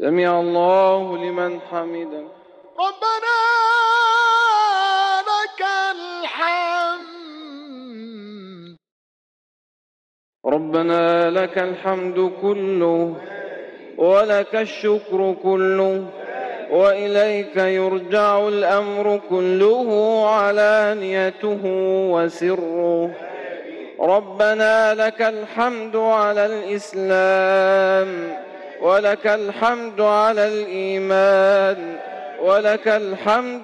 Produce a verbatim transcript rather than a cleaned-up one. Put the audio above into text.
سمع الله لمن حمده. ربنا لك الحمد. ربنا لك الحمد كله ولك الشكر كله وإليك يرجع الأمر كله علانيته وسره. ربنا لك الحمد على الإسلام ولك الحمد على الإيمان ولك الحمد